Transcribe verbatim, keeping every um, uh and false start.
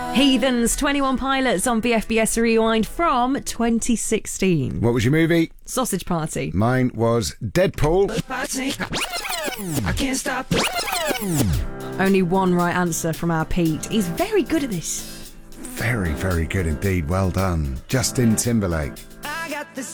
Heathens, twenty-one Pilots on B F B S Rewind from twenty sixteen. What was your movie? Sausage Party. Mine was Deadpool. I can't stop. Only one right answer from our Pete. He's very good at this. Very, very good indeed. Well done. Justin Timberlake. I got this